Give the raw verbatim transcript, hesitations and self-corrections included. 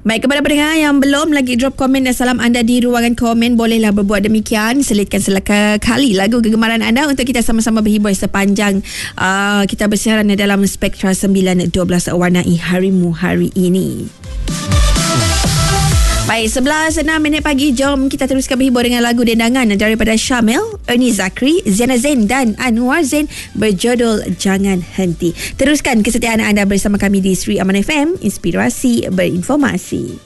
Baik, kepada pendengar yang belum lagi drop komen dan salam anda di ruangan komen, bolehlah berbuat demikian. Selitkan selaka kali lagu kegemaran anda untuk kita sama-sama berhibur sepanjang uh, kita bersiaran dalam Spektra sembilan dua belas warnai harimu hari ini. Baik, sebelas enam minit pagi, jom kita teruskan berhibur dengan lagu dendangan daripada Syamil, Ernie Zakri, Ziana Zain dan Anwar Zain berjudul Jangan Henti. Teruskan kesetiaan anda bersama kami di Sri Aman F M, Inspirasi Berinformasi.